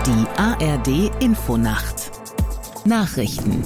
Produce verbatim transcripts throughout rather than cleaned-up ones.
Die A R D-Infonacht Nachrichten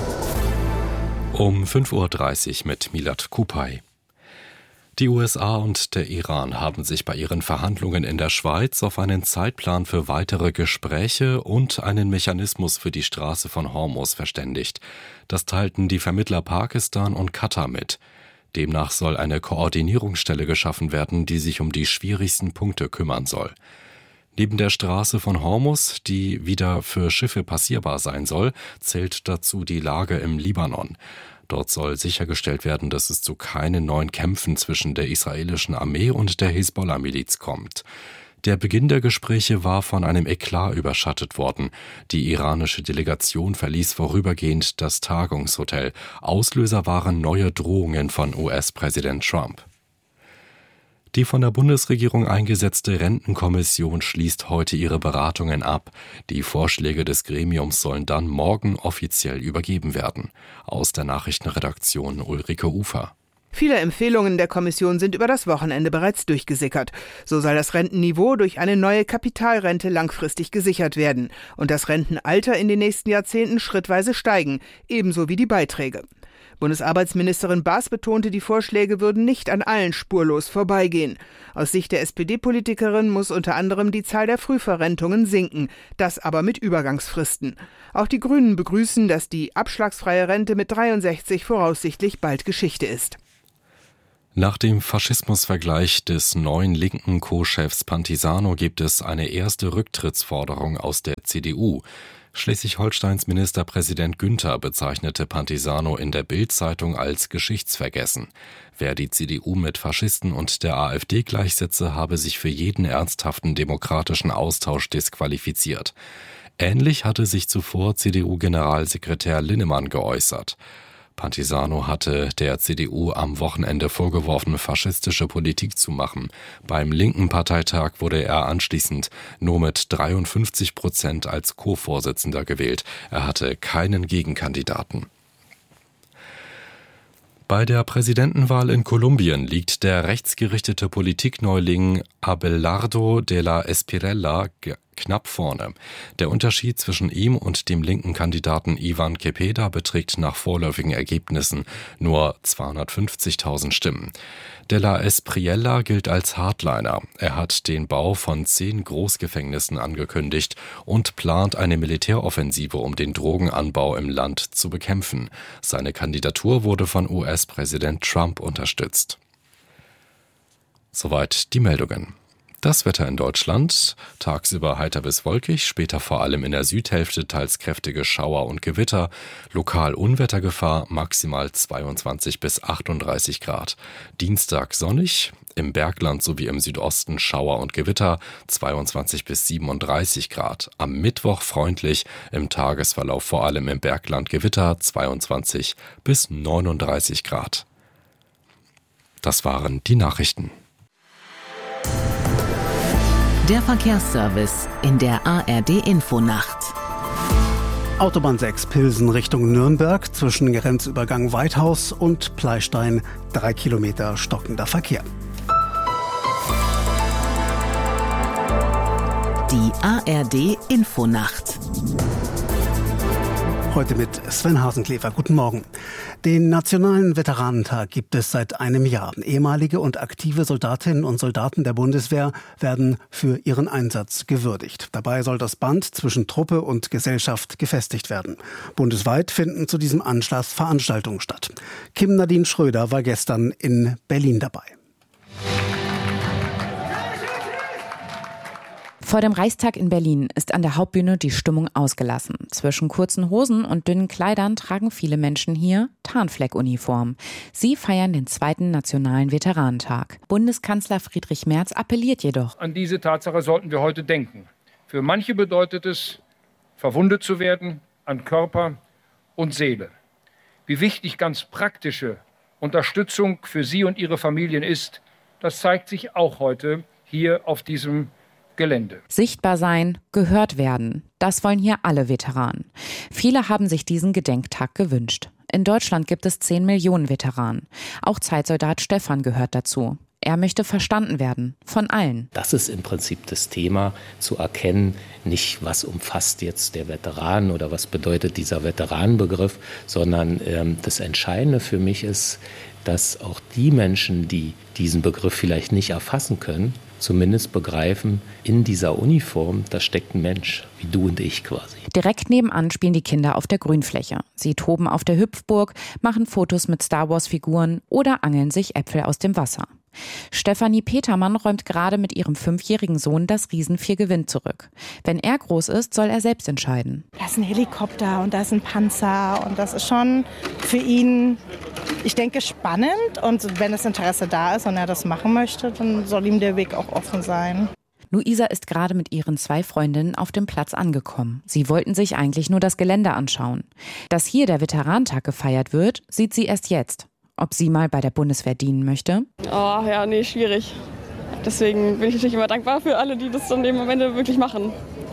um fünf Uhr dreißig mit Milad Kupay. Die U S A und der Iran haben sich bei ihren Verhandlungen in der Schweiz auf einen Zeitplan für weitere Gespräche und einen Mechanismus für die Straße von Hormuz verständigt. Das teilten die Vermittler Pakistan und Katar mit. Demnach soll eine Koordinierungsstelle geschaffen werden, die sich um die schwierigsten Punkte kümmern soll. Neben der Straße von Hormuz, die wieder für Schiffe passierbar sein soll, zählt dazu die Lage im Libanon. Dort soll sichergestellt werden, dass es zu keinen neuen Kämpfen zwischen der israelischen Armee und der Hisbollah-Miliz kommt. Der Beginn der Gespräche war von einem Eklat überschattet worden. Die iranische Delegation verließ vorübergehend das Tagungshotel. Auslöser waren neue Drohungen von U S-Präsident Trump. Die von der Bundesregierung eingesetzte Rentenkommission schließt heute ihre Beratungen ab. Die Vorschläge des Gremiums sollen dann morgen offiziell übergeben werden. Aus der Nachrichtenredaktion Ulrike Ufer. Viele Empfehlungen der Kommission sind über das Wochenende bereits durchgesickert. So soll das Rentenniveau durch eine neue Kapitalrente langfristig gesichert werden und das Rentenalter in den nächsten Jahrzehnten schrittweise steigen, ebenso wie die Beiträge. Bundesarbeitsministerin Baas betonte, die Vorschläge würden nicht an allen spurlos vorbeigehen. Aus Sicht der S P D-Politikerin muss unter anderem die Zahl der Frühverrentungen sinken, das aber mit Übergangsfristen. Auch die Grünen begrüßen, dass die abschlagsfreie Rente mit dreiundsechzig voraussichtlich bald Geschichte ist. Nach dem Faschismusvergleich des neuen linken Co-Chefs Pantisano gibt es eine erste Rücktrittsforderung aus der C D U. Schleswig-Holsteins Ministerpräsident Günther bezeichnete Pantisano in der Bild-Zeitung als geschichtsvergessen. Wer die C D U mit Faschisten und der AfD gleichsetze, habe sich für jeden ernsthaften demokratischen Austausch disqualifiziert. Ähnlich hatte sich zuvor C D U-Generalsekretär Linnemann geäußert. Pantisano hatte der C D U am Wochenende vorgeworfen, faschistische Politik zu machen. Beim linken Parteitag wurde er anschließend nur mit dreiundfünfzig Prozent als Co-Vorsitzender gewählt. Er hatte keinen Gegenkandidaten. Bei der Präsidentenwahl in Kolumbien liegt der rechtsgerichtete Politikneuling Abelardo de la Espriella knapp vorne. Der Unterschied zwischen ihm und dem linken Kandidaten Ivan Cepeda beträgt nach vorläufigen Ergebnissen nur zweihundertfünfzigtausend Stimmen. De la Espriella gilt als Hardliner. Er hat den Bau von zehn Großgefängnissen angekündigt und plant eine Militäroffensive, um den Drogenanbau im Land zu bekämpfen. Seine Kandidatur wurde von U S-Präsident Trump unterstützt. Soweit die Meldungen. Das Wetter in Deutschland: tagsüber heiter bis wolkig, später vor allem in der Südhälfte teils kräftige Schauer und Gewitter, lokal Unwettergefahr, maximal zweiundzwanzig bis achtunddreißig Grad. Dienstag sonnig, im Bergland sowie im Südosten Schauer und Gewitter, zweiundzwanzig bis siebenunddreißig Grad. Am Mittwoch freundlich, im Tagesverlauf vor allem im Bergland Gewitter, zweiundzwanzig bis neununddreißig Grad. Das waren die Nachrichten. Der Verkehrsservice in der A R D-Infonacht. Autobahn sechs Pilsen Richtung Nürnberg zwischen Grenzübergang Weithaus und Pleistein, drei Kilometer stockender Verkehr. Die A R D-Infonacht. Heute mit Sven Hasenklever. Guten Morgen. Den Nationalen Veteranentag gibt es seit einem Jahr. Ehemalige und aktive Soldatinnen und Soldaten der Bundeswehr werden für ihren Einsatz gewürdigt. Dabei soll das Band zwischen Truppe und Gesellschaft gefestigt werden. Bundesweit finden zu diesem Anlass Veranstaltungen statt. Kim Nadine Schröder war gestern in Berlin dabei. Vor dem Reichstag in Berlin ist an der Hauptbühne die Stimmung ausgelassen. Zwischen kurzen Hosen und dünnen Kleidern tragen viele Menschen hier Tarnfleckuniform. Sie feiern den zweiten Nationalen Veteranentag. Bundeskanzler Friedrich Merz appelliert jedoch: An diese Tatsache sollten wir heute denken. Für manche bedeutet es, verwundet zu werden an Körper und Seele. Wie wichtig ganz praktische Unterstützung für Sie und Ihre Familien ist, das zeigt sich auch heute hier auf diesem Gelände. Sichtbar sein, gehört werden. Das wollen hier alle Veteranen. Viele haben sich diesen Gedenktag gewünscht. In Deutschland gibt es zehn Millionen Veteranen. Auch Zeitsoldat Stefan gehört dazu. Er möchte verstanden werden, von allen. Das ist im Prinzip das Thema, zu erkennen, nicht was umfasst jetzt der Veteran oder was bedeutet dieser Veteranenbegriff, sondern ähm, das Entscheidende für mich ist, dass auch die Menschen, die diesen Begriff vielleicht nicht erfassen können, zumindest begreifen, in dieser Uniform, da steckt ein Mensch, wie du und ich quasi. Direkt nebenan spielen die Kinder auf der Grünfläche. Sie toben auf der Hüpfburg, machen Fotos mit Star-Wars-Figuren oder angeln sich Äpfel aus dem Wasser. Stefanie Petermann räumt gerade mit ihrem fünfjährigen Sohn das Riesenvieh Gewinn zurück. Wenn er groß ist, soll er selbst entscheiden. Da ist ein Helikopter und da ist ein Panzer und das ist schon für ihn, ich denke, spannend. Und wenn das Interesse da ist und er das machen möchte, dann soll ihm der Weg auch offen sein. Luisa ist gerade mit ihren zwei Freundinnen auf dem Platz angekommen. Sie wollten sich eigentlich nur das Gelände anschauen. Dass hier der Veteranentag gefeiert wird, sieht sie erst jetzt. Ob sie mal bei der Bundeswehr dienen möchte? Oh ja, nee, schwierig. Deswegen bin ich natürlich immer dankbar für alle, die das dann eben am Ende wirklich machen.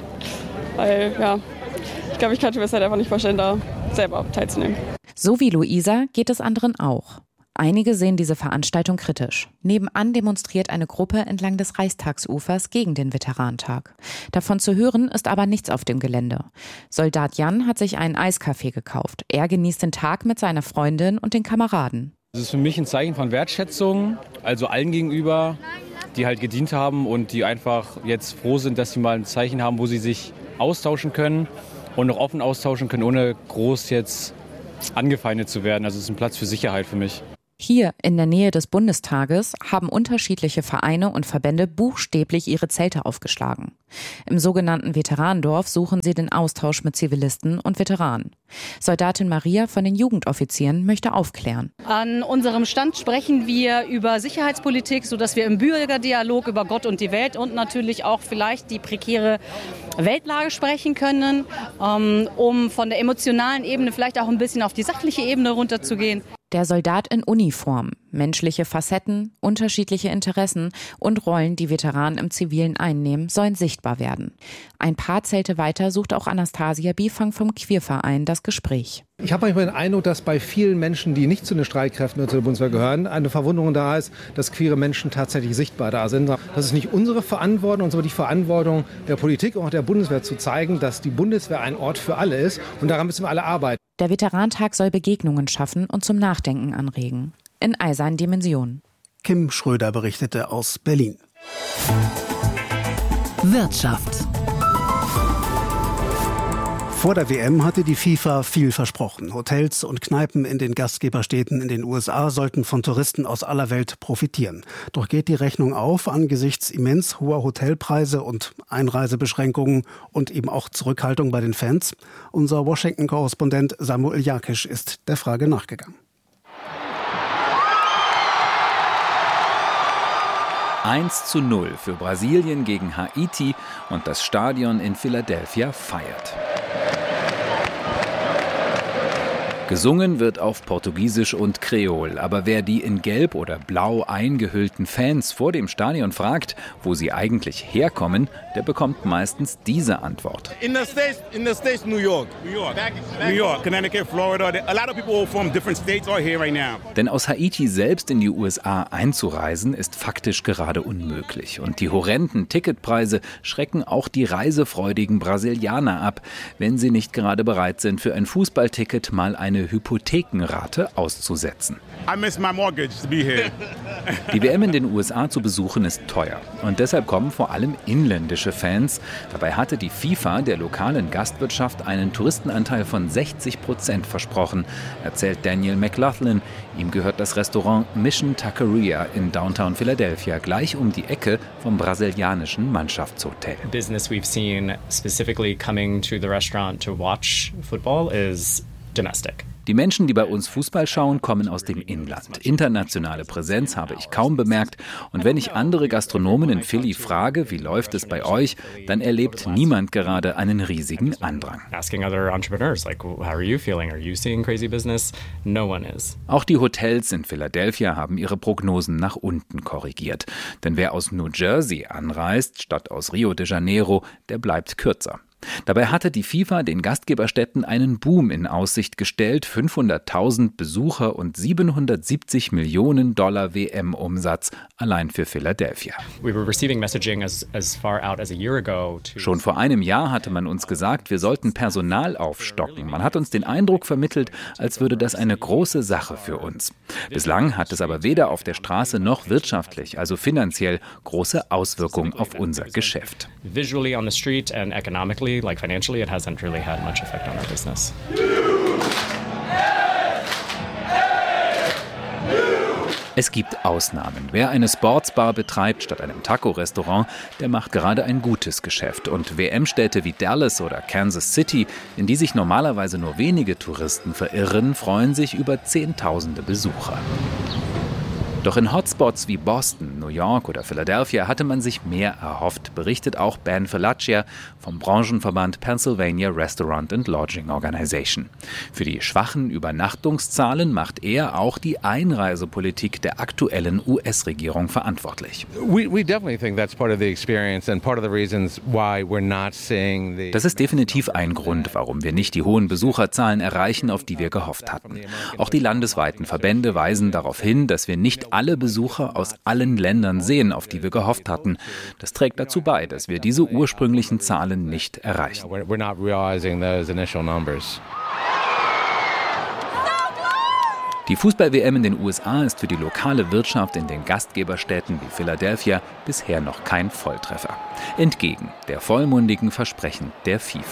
Weil, ja, ich glaube, ich kann mir das halt einfach nicht vorstellen, da selber teilzunehmen. So wie Luisa geht es anderen auch. Einige sehen diese Veranstaltung kritisch. Nebenan demonstriert eine Gruppe entlang des Reichstagsufers gegen den Veteranentag. Davon zu hören ist aber nichts auf dem Gelände. Soldat Jan hat sich einen Eiskaffee gekauft. Er genießt den Tag mit seiner Freundin und den Kameraden. Das ist für mich ein Zeichen von Wertschätzung, also allen gegenüber, die halt gedient haben und die einfach jetzt froh sind, dass sie mal ein Zeichen haben, wo sie sich austauschen können und auch offen austauschen können, ohne groß jetzt angefeindet zu werden. Also es ist ein Platz für Sicherheit für mich. Hier in der Nähe des Bundestages haben unterschiedliche Vereine und Verbände buchstäblich ihre Zelte aufgeschlagen. Im sogenannten Veteranendorf suchen sie den Austausch mit Zivilisten und Veteranen. Soldatin Maria von den Jugendoffizieren möchte aufklären. An unserem Stand sprechen wir über Sicherheitspolitik, sodass wir im Bürgerdialog über Gott und die Welt und natürlich auch vielleicht die prekäre Weltlage sprechen können, um von der emotionalen Ebene vielleicht auch ein bisschen auf die sachliche Ebene runterzugehen. Der Soldat in Uniform, menschliche Facetten, unterschiedliche Interessen und Rollen, die Veteranen im Zivilen einnehmen, sollen sichtbar werden. Ein paar Zelte weiter sucht auch Anastasia Bifang vom Queerverein das Gespräch. Ich habe manchmal den Eindruck, dass bei vielen Menschen, die nicht zu den Streitkräften oder zu der Bundeswehr gehören, eine Verwunderung da ist, dass queere Menschen tatsächlich sichtbar da sind. Das ist nicht unsere Verantwortung, sondern die Verantwortung der Politik und auch der Bundeswehr zu zeigen, dass die Bundeswehr ein Ort für alle ist. Und daran müssen wir alle arbeiten. Der Veteranentag soll Begegnungen schaffen und zum Nachdenken anregen. In all seinen Dimensionen. Kim Schröder berichtete aus Berlin. Wirtschaft. Vor der W M hatte die FIFA viel versprochen. Hotels und Kneipen in den Gastgeberstädten in den U S A sollten von Touristen aus aller Welt profitieren. Doch geht die Rechnung auf angesichts immens hoher Hotelpreise und Einreisebeschränkungen und eben auch Zurückhaltung bei den Fans? Unser Washington-Korrespondent Samuel Jakisch ist der Frage nachgegangen. eins zu null für Brasilien gegen Haiti und das Stadion in Philadelphia feiert. Gesungen wird auf Portugiesisch und Kreol, aber wer die in Gelb oder Blau eingehüllten Fans vor dem Stadion fragt, wo sie eigentlich herkommen, der bekommt meistens diese Antwort. In the States, in the States, New York. New York, New York, Connecticut, Florida. A lot of people from different states are here right now. Denn aus Haiti selbst in die U S A einzureisen, ist faktisch gerade unmöglich. Und die horrenden Ticketpreise schrecken auch die reisefreudigen Brasilianer ab, wenn sie nicht gerade bereit sind, für ein Fußballticket mal eine Hypothekenrate auszusetzen. I miss my mortgage to be here. Die W M in den U S A zu besuchen ist teuer. Und deshalb kommen vor allem inländische Fans. Dabei hatte die FIFA der lokalen Gastwirtschaft einen Touristenanteil von sechzig Prozent versprochen, erzählt Daniel McLaughlin. Ihm gehört das Restaurant Mission Taqueria in Downtown Philadelphia, gleich um die Ecke vom brasilianischen Mannschaftshotel. Business we've seen specifically coming to the restaurant to watch football is domestic. Die Menschen, die bei uns Fußball schauen, kommen aus dem Inland. Internationale Präsenz habe ich kaum bemerkt. Und wenn ich andere Gastronomen in Philly frage, wie läuft es bei euch, dann erlebt niemand gerade einen riesigen Andrang. Auch die Hotels in Philadelphia haben ihre Prognosen nach unten korrigiert. Denn wer aus New Jersey anreist, statt aus Rio de Janeiro, der bleibt kürzer. Dabei hatte die FIFA den Gastgeberstädten einen Boom in Aussicht gestellt, fünfhunderttausend Besucher und siebenhundertsiebzig Millionen Dollar W M-Umsatz allein für Philadelphia. Schon vor einem Jahr hatte man uns gesagt, wir sollten Personal aufstocken. Man hat uns den Eindruck vermittelt, als würde das eine große Sache für uns. Bislang hat es aber weder auf der Straße noch wirtschaftlich, also finanziell, große Auswirkungen auf unser Geschäft. Visually on the street and economically, like financially, it hasn't really had much effect on our business. Es gibt Ausnahmen. Wer eine Sportsbar betreibt statt einem Taco-Restaurant, der macht gerade ein gutes Geschäft. Und W M-Städte wie Dallas oder Kansas City, in die sich normalerweise nur wenige Touristen verirren, freuen sich über Zehntausende Besucher. Doch in Hotspots wie Boston, New York oder Philadelphia hatte man sich mehr erhofft, berichtet auch Ben Falacia vom Branchenverband Pennsylvania Restaurant and Lodging Organization. Für die schwachen Übernachtungszahlen macht er auch die Einreisepolitik der aktuellen U S-Regierung verantwortlich. Das ist definitiv ein Grund, warum wir nicht die hohen Besucherzahlen erreichen, auf die wir gehofft hatten. Auch die landesweiten Verbände weisen darauf hin, dass wir nicht alle Besucher aus allen Ländern sehen, auf die wir gehofft hatten. Das trägt dazu bei, dass wir diese ursprünglichen Zahlen nicht erreichen. Die Fußball-W M in den U S A ist für die lokale Wirtschaft in den Gastgeberstädten wie Philadelphia bisher noch kein Volltreffer. Entgegen der vollmundigen Versprechen der FIFA.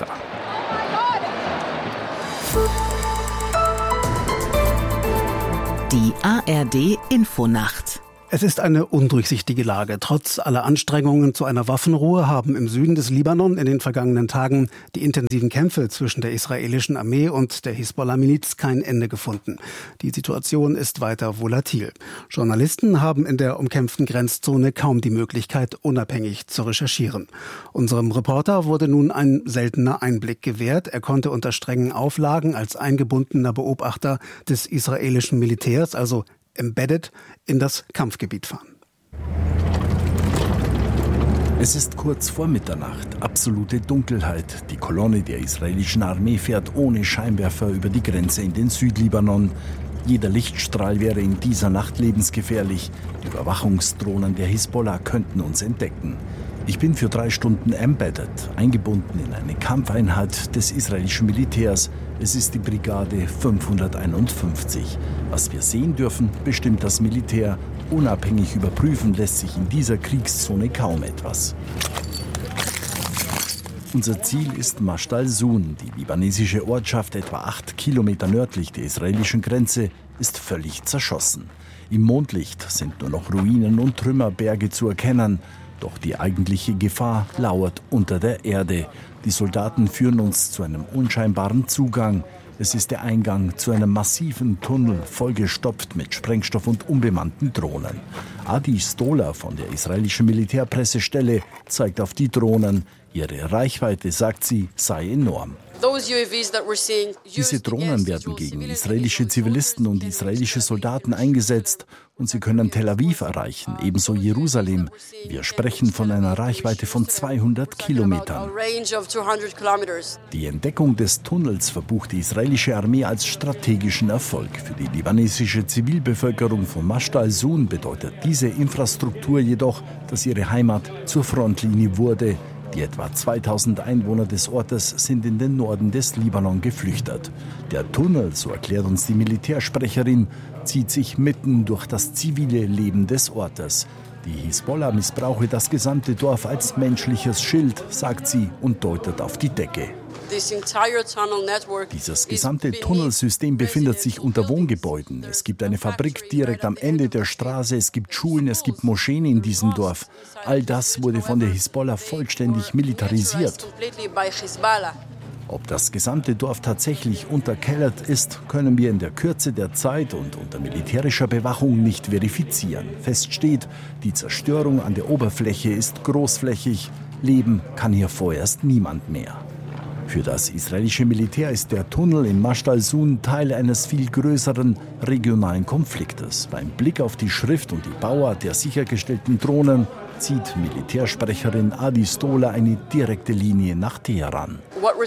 Die A R D-Infonacht. Es ist eine undurchsichtige Lage. Trotz aller Anstrengungen zu einer Waffenruhe haben im Süden des Libanon in den vergangenen Tagen die intensiven Kämpfe zwischen der israelischen Armee und der Hisbollah-Miliz kein Ende gefunden. Die Situation ist weiter volatil. Journalisten haben in der umkämpften Grenzzone kaum die Möglichkeit, unabhängig zu recherchieren. Unserem Reporter wurde nun ein seltener Einblick gewährt. Er konnte unter strengen Auflagen als eingebundener Beobachter des israelischen Militärs, also embedded, in das Kampfgebiet fahren. Es ist kurz vor Mitternacht, absolute Dunkelheit. Die Kolonne der israelischen Armee fährt ohne Scheinwerfer über die Grenze in den Südlibanon. Jeder Lichtstrahl wäre in dieser Nacht lebensgefährlich. Die Überwachungsdrohnen der Hisbollah könnten uns entdecken. Ich bin für drei Stunden embedded, eingebunden in eine Kampfeinheit des israelischen Militärs. Es ist die Brigade fünfhunderteinundfünfzig. Was wir sehen dürfen, bestimmt das Militär. Unabhängig überprüfen lässt sich in dieser Kriegszone kaum etwas. Unser Ziel ist Masht al-Sun. Die libanesische Ortschaft, etwa acht Kilometer nördlich der israelischen Grenze, ist völlig zerschossen. Im Mondlicht sind nur noch Ruinen und Trümmerberge zu erkennen. Doch die eigentliche Gefahr lauert unter der Erde. Die Soldaten führen uns zu einem unscheinbaren Zugang. Es ist der Eingang zu einem massiven Tunnel, vollgestopft mit Sprengstoff und unbemannten Drohnen. Adi Stola von der israelischen Militärpressestelle zeigt auf die Drohnen. Ihre Reichweite, sagt sie, sei enorm. Diese Drohnen werden gegen israelische Zivilisten und israelische Soldaten eingesetzt und sie können Tel Aviv erreichen, ebenso Jerusalem. Wir sprechen von einer Reichweite von zweihundert Kilometern. Die Entdeckung des Tunnels verbucht die israelische Armee als strategischen Erfolg. Für die libanesische Zivilbevölkerung von Masht al-Sun bedeutet diese Infrastruktur jedoch, dass ihre Heimat zur Frontlinie wurde. Die etwa zweitausend Einwohner des Ortes sind in den Norden des Libanon geflüchtet. Der Tunnel, so erklärt uns die Militärsprecherin, zieht sich mitten durch das zivile Leben des Ortes. Die Hisbollah missbrauche das gesamte Dorf als menschliches Schild, sagt sie und deutet auf die Decke. Dieses gesamte Tunnelsystem befindet sich unter Wohngebäuden. Es gibt eine Fabrik direkt am Ende der Straße, es gibt Schulen, es gibt Moscheen in diesem Dorf. All das wurde von der Hisbollah vollständig militarisiert. Ob das gesamte Dorf tatsächlich unterkellert ist, können wir in der Kürze der Zeit und unter militärischer Bewachung nicht verifizieren. Fest steht, die Zerstörung an der Oberfläche ist großflächig. Leben kann hier vorerst niemand mehr. Für das israelische Militär ist der Tunnel in Masht al-Sun Teil eines viel größeren regionalen Konfliktes. Beim Blick auf die Schrift und die Bauart der sichergestellten Drohnen zieht Militärsprecherin Adi Stola eine direkte Linie nach Teheran.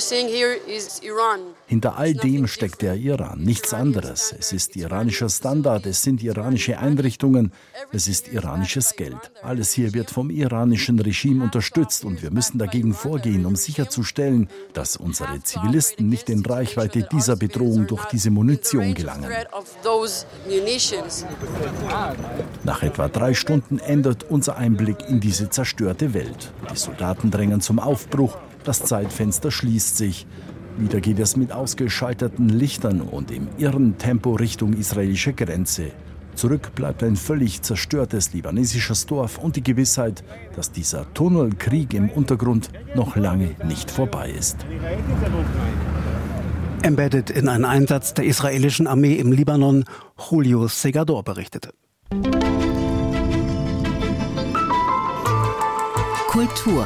Hinter all dem steckt der Iran, nichts anderes. Es ist iranischer Standard, es sind iranische Einrichtungen, es ist iranisches Geld. Alles hier wird vom iranischen Regime unterstützt und wir müssen dagegen vorgehen, um sicherzustellen, dass unsere Zivilisten nicht in Reichweite dieser Bedrohung durch diese Munition gelangen. Nach etwa drei Stunden ändert unser Einblick in diese zerstörte Welt. Die Soldaten drängen zum Aufbruch, das Zeitfenster schließt sich. Wieder geht es mit ausgeschalteten Lichtern und im irren Tempo Richtung israelische Grenze. Zurück bleibt ein völlig zerstörtes libanesisches Dorf und die Gewissheit, dass dieser Tunnelkrieg im Untergrund noch lange nicht vorbei ist. Embedded in einen Einsatz der israelischen Armee im Libanon, Julio Segador berichtete. Kultur.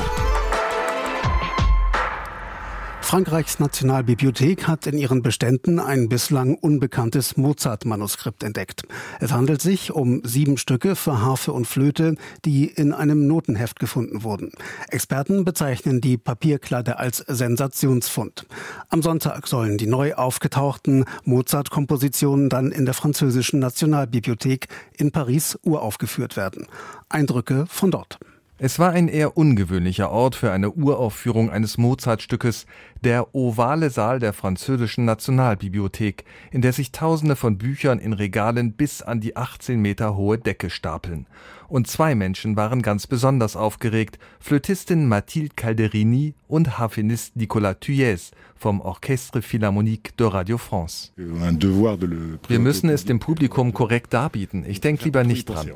Frankreichs Nationalbibliothek hat in ihren Beständen ein bislang unbekanntes Mozart-Manuskript entdeckt. Es handelt sich um sieben Stücke für Harfe und Flöte, die in einem Notenheft gefunden wurden. Experten bezeichnen die Papierkladde als Sensationsfund. Am Sonntag sollen die neu aufgetauchten Mozart-Kompositionen dann in der französischen Nationalbibliothek in Paris uraufgeführt werden. Eindrücke von dort. Es war ein eher ungewöhnlicher Ort für eine Uraufführung eines Mozart-Stückes, der ovale Saal der französischen Nationalbibliothek, in der sich Tausende von Büchern in Regalen bis an die achtzehn Meter hohe Decke stapeln. Und zwei Menschen waren ganz besonders aufgeregt, Flötistin Mathilde Calderini und Harfenist Nicolas Thuilliez vom Orchestre Philharmonique de Radio France. Wir müssen es dem Publikum korrekt darbieten. Ich denke lieber nicht dran.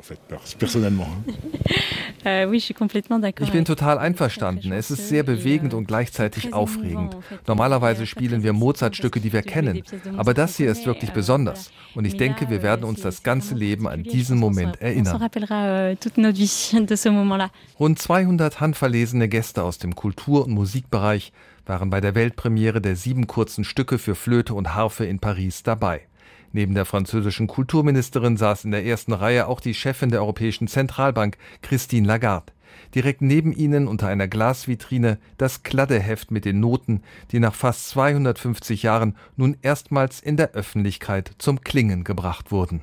Ich bin total einverstanden. Es ist sehr bewegend und gleichzeitig aufregend. Normalerweise spielen wir Mozart-Stücke, die wir kennen. Aber das hier ist wirklich besonders. Und ich denke, wir werden uns das ganze Leben an diesen Moment erinnern. Rund zweihundert handverlesene Gäste aus dem Kultur- und Musikbereich waren bei der Weltpremiere der sieben kurzen Stücke für Flöte und Harfe in Paris dabei. Neben der französischen Kulturministerin saß in der ersten Reihe auch die Chefin der Europäischen Zentralbank, Christine Lagarde. Direkt neben ihnen unter einer Glasvitrine das Kladdeheft mit den Noten, die nach fast zweihundertfünfzig Jahren nun erstmals in der Öffentlichkeit zum Klingen gebracht wurden.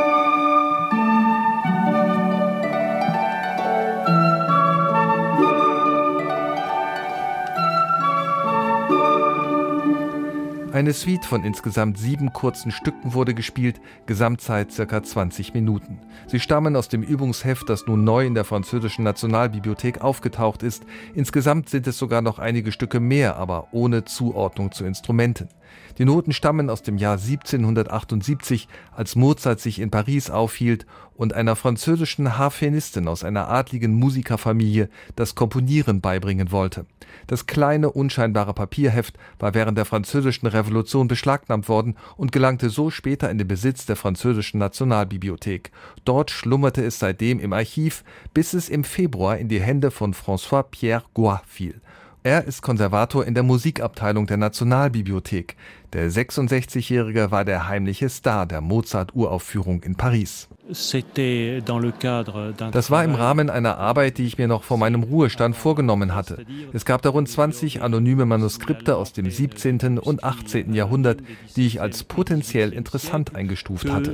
Eine Suite von insgesamt sieben kurzen Stücken wurde gespielt, Gesamtzeit circa zwanzig Minuten. Sie stammen aus dem Übungsheft, das nun neu in der französischen Nationalbibliothek aufgetaucht ist. Insgesamt sind es sogar noch einige Stücke mehr, aber ohne Zuordnung zu Instrumenten. Die Noten stammen aus dem Jahr siebzehnhundertachtundsiebzig, als Mozart sich in Paris aufhielt und einer französischen Harfenistin aus einer adligen Musikerfamilie das Komponieren beibringen wollte. Das kleine, unscheinbare Papierheft war während der Französischen Revolution beschlagnahmt worden und gelangte so später in den Besitz der französischen Nationalbibliothek. Dort schlummerte es seitdem im Archiv, bis es im Februar in die Hände von François-Pierre Goy fiel. Er ist Konservator in der Musikabteilung der Nationalbibliothek. Der sechsundsechzigjährige war der heimliche Star der Mozart-Uraufführung in Paris. Das war im Rahmen einer Arbeit, die ich mir noch vor meinem Ruhestand vorgenommen hatte. Es gab da rund zwanzig anonyme Manuskripte aus dem siebzehnten und achtzehnten Jahrhundert, die ich als potenziell interessant eingestuft hatte.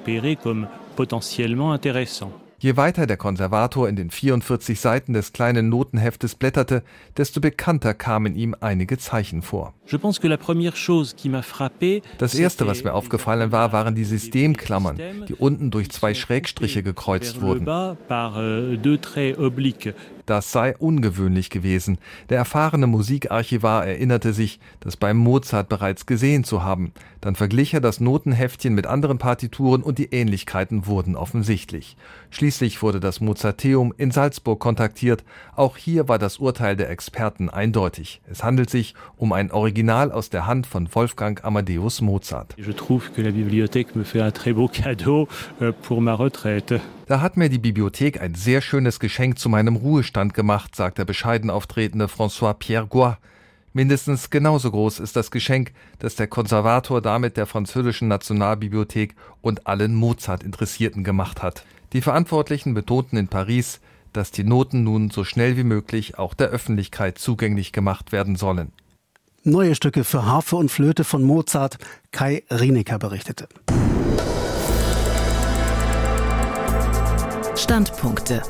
Je weiter der Konservator in den vierundvierzig Seiten des kleinen Notenheftes blätterte, desto bekannter kamen ihm einige Zeichen vor. Das erste, was mir aufgefallen war, waren die Systemklammern, die unten durch zwei Schrägstriche gekreuzt wurden. Das sei ungewöhnlich gewesen. Der erfahrene Musikarchivar erinnerte sich, das beim Mozart bereits gesehen zu haben. Dann verglich er das Notenheftchen mit anderen Partituren und die Ähnlichkeiten wurden offensichtlich. Schließlich wurde das Mozarteum in Salzburg kontaktiert. Auch hier war das Urteil der Experten eindeutig. Es handelt sich um ein Original aus der Hand von Wolfgang Amadeus Mozart. Da hat mir die Bibliothek ein sehr schönes Geschenk zu meinem Ruhestand gemacht, sagt der bescheiden auftretende François-Pierre Goy. Mindestens genauso groß ist das Geschenk, das der Konservator damit der französischen Nationalbibliothek und allen Mozart-Interessierten gemacht hat. Die Verantwortlichen betonten in Paris, dass die Noten nun so schnell wie möglich auch der Öffentlichkeit zugänglich gemacht werden sollen. Neue Stücke für Harfe und Flöte von Mozart, Kai Rienecker berichtete. Standpunkte.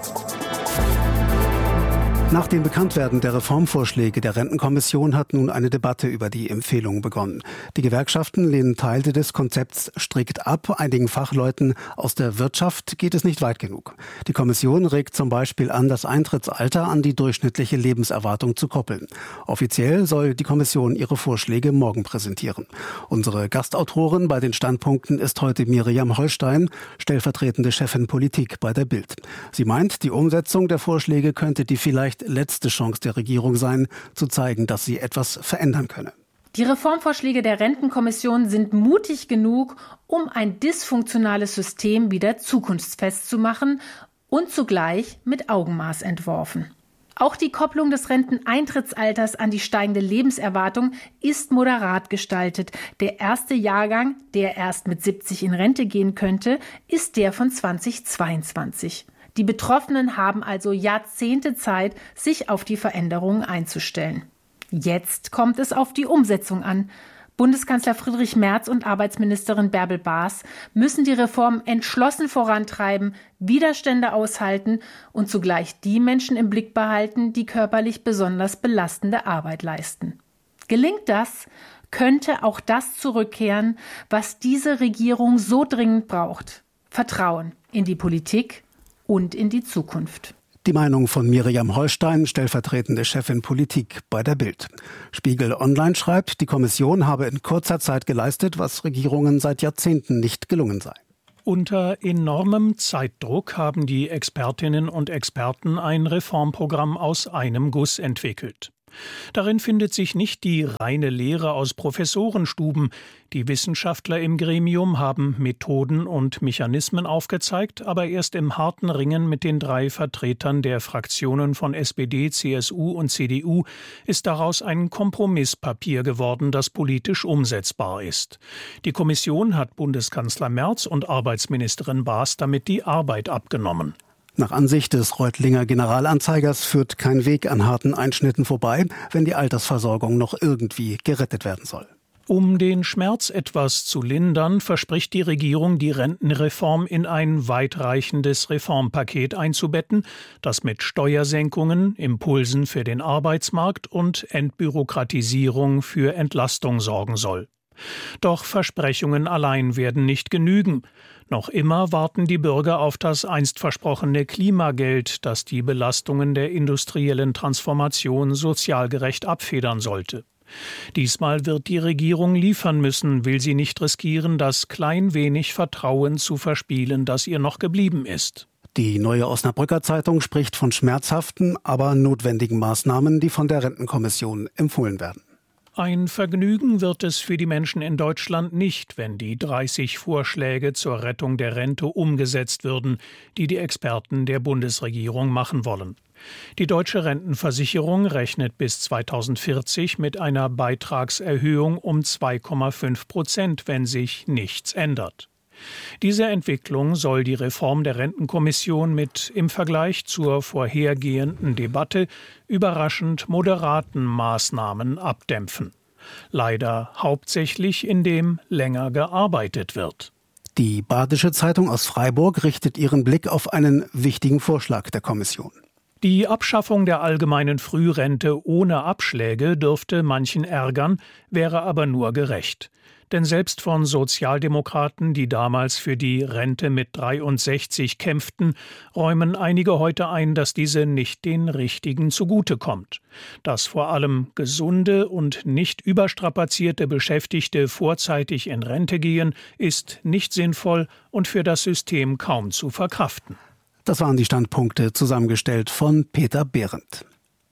Nach dem Bekanntwerden der Reformvorschläge der Rentenkommission hat nun eine Debatte über die Empfehlungen begonnen. Die Gewerkschaften lehnen Teile des Konzepts strikt ab. Einigen Fachleuten aus der Wirtschaft geht es nicht weit genug. Die Kommission regt zum Beispiel an, das Eintrittsalter an die durchschnittliche Lebenserwartung zu koppeln. Offiziell soll die Kommission ihre Vorschläge morgen präsentieren. Unsere Gastautorin bei den Standpunkten ist heute Miriam Holstein, stellvertretende Chefin Politik bei der Bild. Sie meint, die Umsetzung der Vorschläge könnte die vielleicht letzte Chance der Regierung sein, zu zeigen, dass sie etwas verändern könne. Die Reformvorschläge der Rentenkommission sind mutig genug, um ein dysfunktionales System wieder zukunftsfest zu machen und zugleich mit Augenmaß entworfen. Auch die Kopplung des Renteneintrittsalters an die steigende Lebenserwartung ist moderat gestaltet. Der erste Jahrgang, der erst mit siebzig in Rente gehen könnte, ist der von zweitausendzweiundzwanzig. Die Betroffenen haben also Jahrzehnte Zeit, sich auf die Veränderungen einzustellen. Jetzt kommt es auf die Umsetzung an. Bundeskanzler Friedrich Merz und Arbeitsministerin Bärbel Baas müssen die Reform entschlossen vorantreiben, Widerstände aushalten und zugleich die Menschen im Blick behalten, die körperlich besonders belastende Arbeit leisten. Gelingt das, könnte auch das zurückkehren, was diese Regierung so dringend braucht: Vertrauen in die Politik und in die Zukunft. Die Meinung von Miriam Holstein, stellvertretende Chefin Politik bei der Bild. Spiegel Online schreibt, die Kommission habe in kurzer Zeit geleistet, was Regierungen seit Jahrzehnten nicht gelungen sei. Unter enormem Zeitdruck haben die Expertinnen und Experten ein Reformprogramm aus einem Guss entwickelt. Darin findet sich nicht die reine Lehre aus Professorenstuben. Die Wissenschaftler im Gremium haben Methoden und Mechanismen aufgezeigt, aber erst im harten Ringen mit den drei Vertretern der Fraktionen von S P D, C S U und C D U ist daraus ein Kompromisspapier geworden, das politisch umsetzbar ist. Die Kommission hat Bundeskanzler Merz und Arbeitsministerin Baas damit die Arbeit abgenommen. Nach Ansicht des Reutlinger Generalanzeigers führt kein Weg an harten Einschnitten vorbei, wenn die Altersversorgung noch irgendwie gerettet werden soll. Um den Schmerz etwas zu lindern, verspricht die Regierung, die Rentenreform in ein weitreichendes Reformpaket einzubetten, das mit Steuersenkungen, Impulsen für den Arbeitsmarkt und Entbürokratisierung für Entlastung sorgen soll. Doch Versprechungen allein werden nicht genügen. Noch immer warten die Bürger auf das einst versprochene Klimageld, das die Belastungen der industriellen Transformation sozial gerecht abfedern sollte. Diesmal wird die Regierung liefern müssen, will sie nicht riskieren, das klein wenig Vertrauen zu verspielen, das ihr noch geblieben ist. Die Neue Osnabrücker Zeitung spricht von schmerzhaften, aber notwendigen Maßnahmen, die von der Rentenkommission empfohlen werden. Ein Vergnügen wird es für die Menschen in Deutschland nicht, wenn die dreißig Vorschläge zur Rettung der Rente umgesetzt würden, die die Experten der Bundesregierung machen wollen. Die Deutsche Rentenversicherung rechnet bis zweitausendvierzig mit einer Beitragserhöhung um zwei Komma fünf Prozent, wenn sich nichts ändert. Diese Entwicklung soll die Reform der Rentenkommission mit im Vergleich zur vorhergehenden Debatte überraschend moderaten Maßnahmen abdämpfen. Leider hauptsächlich, indem länger gearbeitet wird. Die Badische Zeitung aus Freiburg richtet ihren Blick auf einen wichtigen Vorschlag der Kommission. Die Abschaffung der allgemeinen Frührente ohne Abschläge dürfte manchen ärgern, wäre aber nur gerecht. Denn selbst von Sozialdemokraten, die damals für die Rente mit dreiundsechzig kämpften, räumen einige heute ein, dass diese nicht den Richtigen zugutekommt. Dass vor allem gesunde und nicht überstrapazierte Beschäftigte vorzeitig in Rente gehen, ist nicht sinnvoll und für das System kaum zu verkraften. Das waren die Standpunkte, zusammengestellt von Peter Behrendt.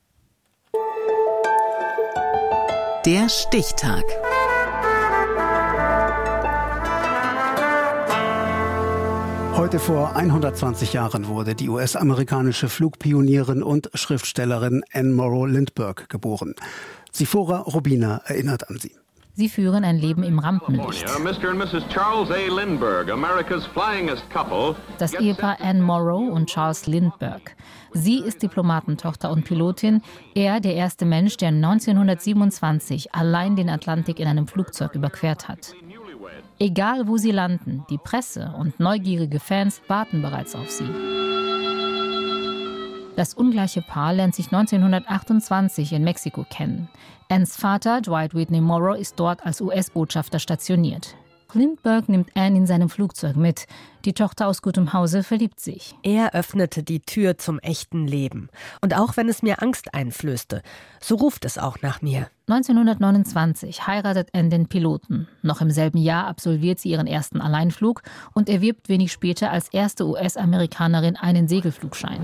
Der Stichtag. Heute vor hundertzwanzig Jahren wurde die U S-amerikanische Flugpionierin und Schriftstellerin Anne Morrow Lindbergh geboren. Sifora Robina erinnert an sie. Sie führen ein Leben im Rampenlicht. Das Ehepaar Anne Morrow und Charles Lindbergh. Sie ist Diplomatentochter und Pilotin, er der erste Mensch, der neunzehnhundertsiebenundzwanzig allein den Atlantik in einem Flugzeug überquert hat. Egal wo sie landen, die Presse und neugierige Fans warten bereits auf sie. Das ungleiche Paar lernt sich neunzehnhundertachtundzwanzig in Mexiko kennen. Annes Vater, Dwight Whitney Morrow, ist dort als U S-Botschafter stationiert. Lindbergh nimmt Anne in seinem Flugzeug mit. Die Tochter aus gutem Hause verliebt sich. Er öffnete die Tür zum echten Leben. Und auch wenn es mir Angst einflößte, so ruft es auch nach mir. neunzehnhundertneunundzwanzig heiratet Anne den Piloten. Noch im selben Jahr absolviert sie ihren ersten Alleinflug und erwirbt wenig später als erste U S-Amerikanerin einen Segelflugschein.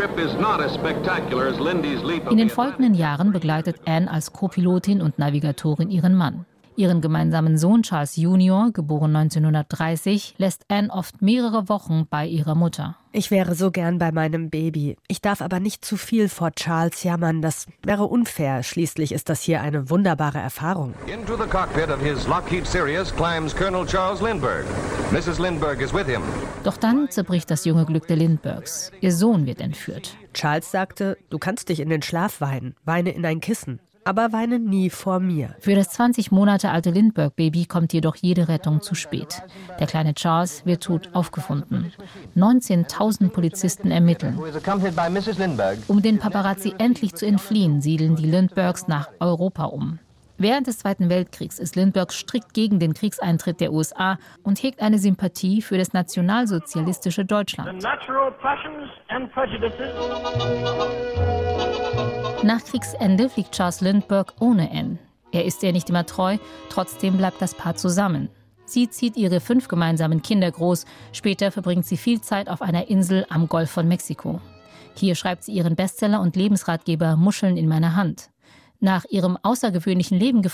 In den folgenden Jahren begleitet Anne als Co-Pilotin und Navigatorin ihren Mann. Ihren gemeinsamen Sohn Charles Junior, geboren neunzehnhundertdreißig, lässt Anne oft mehrere Wochen bei ihrer Mutter. Ich wäre so gern bei meinem Baby. Ich darf aber nicht zu viel vor Charles jammern. Das wäre unfair. Schließlich ist das hier eine wunderbare Erfahrung. Into the cockpit of his Lockheed Sirius climbs Colonel Charles Lindbergh. Missus Lindbergh is with him. Doch dann zerbricht das junge Glück der Lindberghs. Ihr Sohn wird entführt. Charles sagte, du kannst dich in den Schlaf weinen. Weine in ein Kissen. Aber weine nie vor mir. Für das zwanzig Monate alte Lindbergh-Baby kommt jedoch jede Rettung zu spät. Der kleine Charles wird tot aufgefunden. neunzehntausend Polizisten ermitteln. Um den Paparazzi endlich zu entfliehen, siedeln die Lindberghs nach Europa um. Während des Zweiten Weltkriegs ist Lindbergh strikt gegen den Kriegseintritt der U S A und hegt eine Sympathie für das nationalsozialistische Deutschland. Nach Kriegsende fliegt Charles Lindbergh ohne Anne. Er ist ihr nicht immer treu, trotzdem bleibt das Paar zusammen. Sie zieht ihre fünf gemeinsamen Kinder groß. Später verbringt sie viel Zeit auf einer Insel am Golf von Mexiko. Hier schreibt sie ihren Bestseller und Lebensratgeber Muscheln in meiner Hand. Nach ihrem außergewöhnlichen Leben